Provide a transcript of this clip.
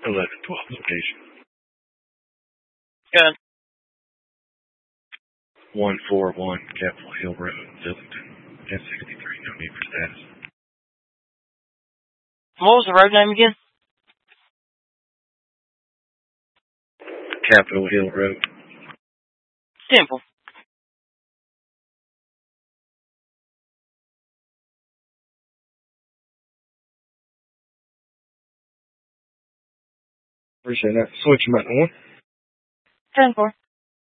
1112 location. Good. 141 Capitol Hill Road, Zillington. 1063, no need for status. What was the road name again? Capitol Hill Road. Temple. Appreciate that. Switch him back to 1. 10-4.